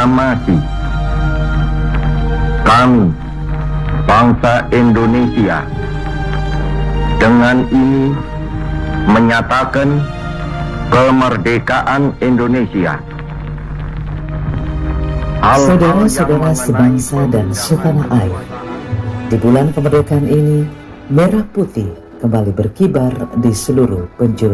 proklamasi kami, bangsa Indonesia, dengan ini menyatakan kemerdekaan Indonesia. Saudara-saudara sebangsa dan setanah air, di bulan kemerdekaan ini, merah putih kembali berkibar di seluruh penjuru